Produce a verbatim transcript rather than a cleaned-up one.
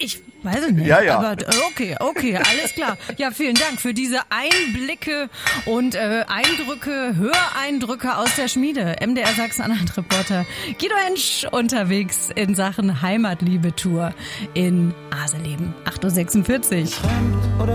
Ich weiß es nicht. Ja, ja. Aber okay, okay, alles klar. Ja, vielen Dank für diese Einblicke und äh, Eindrücke, Höreindrücke aus der Schmiede. M D R Sachsen-Anhalt-Reporter Guido Hensch unterwegs in Sachen Heimatliebe-Tour in Aseleben. acht Uhr sechsundvierzig.